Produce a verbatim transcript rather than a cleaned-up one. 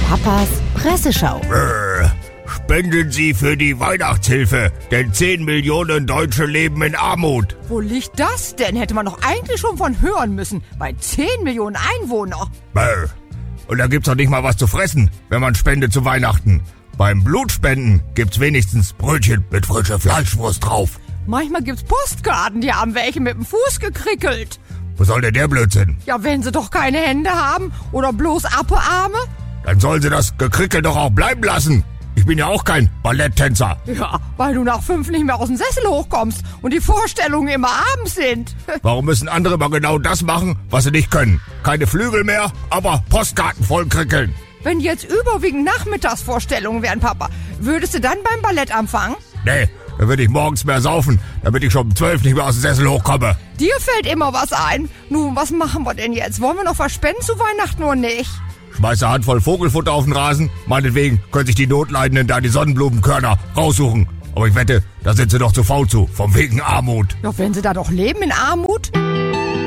Papas Presseschau. Brrr. Spenden Sie für die Weihnachtshilfe, denn zehn Millionen Deutsche leben in Armut. Wo liegt das denn? Hätte man doch eigentlich schon von hören müssen. Bei zehn Millionen Einwohner. Brrr. Und da gibt's doch nicht mal was zu fressen, wenn man spendet zu Weihnachten. Beim Blutspenden gibt's wenigstens Brötchen mit frischer Fleischwurst drauf. Manchmal gibt's Postkarten, die haben welche mit dem Fuß gekrickelt. Was soll denn der Blödsinn? Ja, wenn sie doch keine Hände haben oder bloß Appearme. Dann sollen sie das Gekrickel doch auch bleiben lassen. Ich bin ja auch kein Balletttänzer. Ja, weil du nach fünf nicht mehr aus dem Sessel hochkommst und die Vorstellungen immer abends sind. Warum müssen andere mal genau das machen, was sie nicht können? Keine Flügel mehr, aber Postkarten voll krickeln. Wenn jetzt überwiegend Nachmittagsvorstellungen wären, Papa, würdest du dann beim Ballett anfangen? Nee, dann würde ich morgens mehr saufen, damit ich schon um zwölf nicht mehr aus dem Sessel hochkomme. Dir fällt immer was ein. Nun, was machen wir denn jetzt? Wollen wir noch was spenden zu Weihnachten oder nicht? Schmeiß eine Handvoll Vogelfutter auf den Rasen. Meinetwegen können sich die Notleidenden da die Sonnenblumenkörner raussuchen. Aber ich wette, da sind sie doch zu faul zu, vom wegen Armut. Ja, wenn sie da doch leben in Armut.